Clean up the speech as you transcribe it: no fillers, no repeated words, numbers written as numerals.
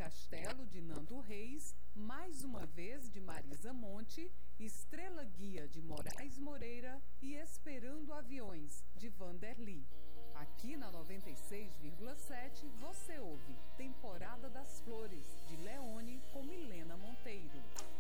Castelo, de Nando Reis, Mais Uma Vez, de Marisa Monte, Estrela Guia, de Moraes Moreira e Esperando Aviões, de Vanderly. Aqui na 96,7 você ouve Temporada das Flores, de Leone, com Milena Monteiro.